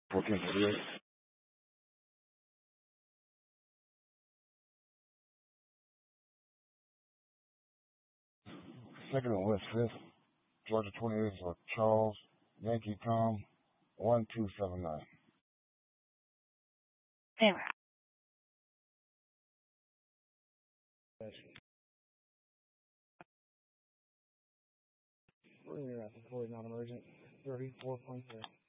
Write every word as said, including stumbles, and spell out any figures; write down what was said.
fourteen forty-eight. Second and West Fifth, Georgia twenty-eight for Charles, Yankee Tom, one two seven nine. Zero. We're in there at the non-emergent, thirty-four point three.